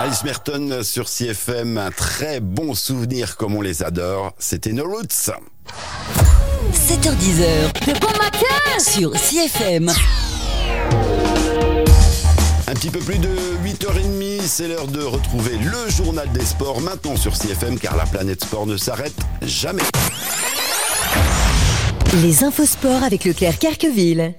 Alice Merton sur CFM, un très bon souvenir comme on les adore, c'était No Roots. 7h10, le bon matin sur CFM. Un petit peu plus de 8h30, c'est l'heure de retrouver le journal des sports maintenant sur CFM car la planète sport ne s'arrête jamais. Les infos sport avec Leclerc-Carqueville.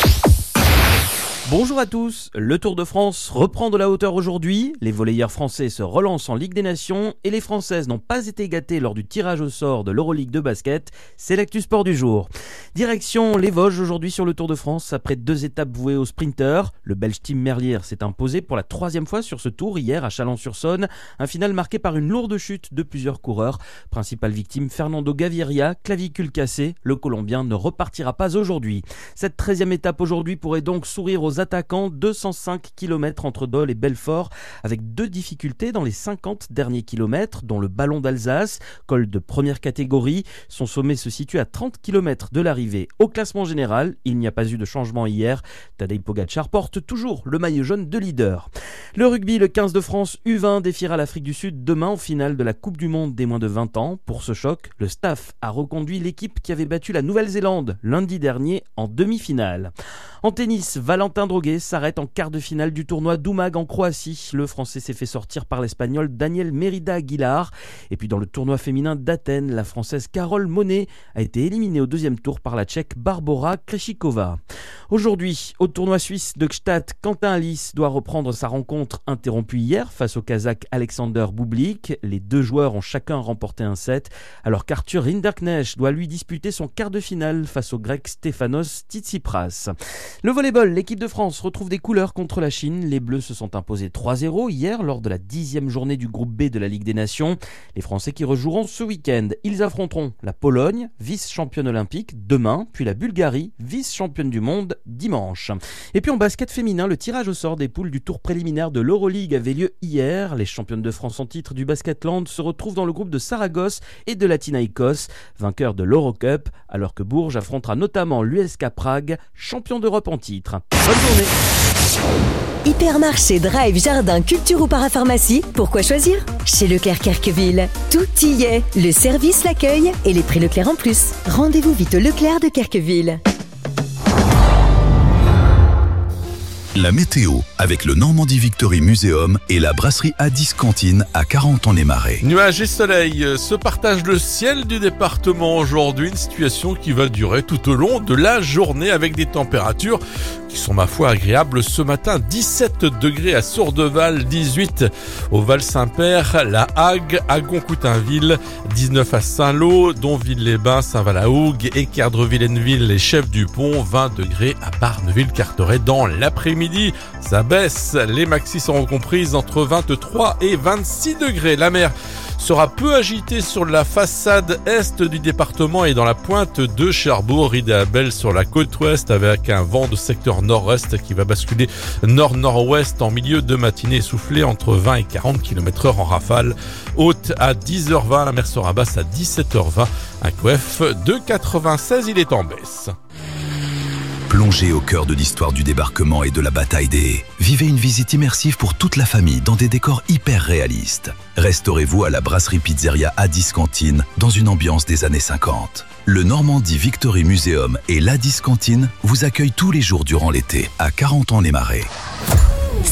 Bonjour à tous, le Tour de France reprend de la hauteur aujourd'hui, les volleyeurs français se relancent en Ligue des Nations et les Françaises n'ont pas été gâtées lors du tirage au sort de l'Euroleague de basket, c'est l'actu sport du jour. Direction les Vosges aujourd'hui sur le Tour de France, après 2 étapes vouées aux sprinteurs, le Belge Tim Merlier s'est imposé pour la 3e fois sur ce tour hier à Chalon-sur-Saône, un final marqué par une lourde chute de plusieurs coureurs. Principale victime Fernando Gaviria, clavicule cassé, le Colombien ne repartira pas aujourd'hui. Cette 13e étape aujourd'hui pourrait donc sourire aux attaquants, 205 km entre Dole et Belfort, avec 2 difficultés dans les 50 derniers kilomètres, dont le ballon d'Alsace, col de première catégorie. Son sommet se situe à 30 km de l'arrivée. Au classement général, il n'y a pas eu de changement hier. Tadej Pogačar porte toujours le maillot jaune de leader. Le rugby, le 15 de France U20 défiera l'Afrique du Sud demain en finale de la Coupe du Monde des moins de 20 ans. Pour ce choc, le staff a reconduit l'équipe qui avait battu la Nouvelle-Zélande lundi dernier en demi-finale. En tennis, Valentin Droguet s'arrête en quart de finale du tournoi d'Umag en Croatie. Le Français s'est fait sortir par l'Espagnol Daniel Merida Aguilar. Et puis dans le tournoi féminin d'Athènes, la Française Carole Monet a été éliminée au 2e tour par la Tchèque Barbora Krejcikova. Aujourd'hui, au tournoi suisse de Gstaad, Quentin Alice doit reprendre sa rencontre interrompue hier face au Kazakh Alexander Bublik. Les 2 joueurs ont chacun remporté un set, alors qu'Arthur Rinderknecht doit lui disputer son quart de finale face au Grec Stefanos Tsitsipas. Le volleyball, l'équipe de France retrouve des couleurs contre la Chine. Les Bleus se sont imposés 3-0 hier lors de la 10e journée du groupe B de la Ligue des Nations. Les Français qui rejoueront ce week-end. Ils affronteront la Pologne, vice-championne olympique, demain, puis la Bulgarie, vice-championne du monde, dimanche. Et puis en basket féminin, le tirage au sort des poules du tour préliminaire de l'Euroleague avait lieu hier. Les championnes de France en titre du Basketland se retrouvent dans le groupe de Saragosse et de Latynaïkos, vainqueurs de l'Eurocup, alors que Bourges affrontera notamment l'USK Prague, champion d'Europe en titre. Bonne journée. Hypermarché, drive, jardin, culture ou parapharmacie, pourquoi choisir ? Chez Leclerc-Carqueville, tout y est. Le service, l'accueil et les prix Leclerc en plus. Rendez-vous vite au Leclerc de Carqueville. La météo avec le Normandie Victory Museum et la brasserie Addis Cantine à Carentan-les-Marais. Nuages et soleil se partagent le ciel du département aujourd'hui, une situation qui va durer tout au long de la journée avec des températures qui sont ma foi agréables ce matin. 17 degrés à Sourdeval, 18 au Val-Saint-Père, la Hague, Agon-Coutainville, 19 à Saint-Lô, Donville-les-Bains, Saint-Valahougue, Équerdre-Villeneuve et Chef-du-Pont, 20 degrés à Barneville-Carteret dans l'après-midi. Ça baisse, les maxis seront comprises entre 23 et 26 degrés. La mer sera peu agitée sur la façade est du département et dans la pointe de Cherbourg, idéal sur la côte ouest avec un vent de secteur nord-est qui va basculer nord-nord-ouest en milieu de matinée, soufflé entre 20 et 40 km/h en rafale. Haute à 10h20, la mer sera basse à 17h20. Un coef de 96, il est en baisse. Plongez au cœur de l'histoire du débarquement et de la bataille des haies. Vivez une visite immersive pour toute la famille dans des décors hyper réalistes. Restaurez-vous à la brasserie pizzeria Addis Cantine dans une ambiance des années 50. Le Normandie Victory Museum et l'Addis Cantine vous accueillent tous les jours durant l'été à Carentan-les-Marais.